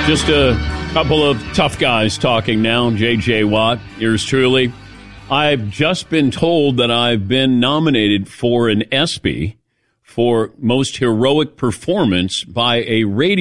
Just a couple of tough guys talking now. J.J. Watt, yours truly. I've just been told that I've been nominated for an ESPY for most heroic performance by a radio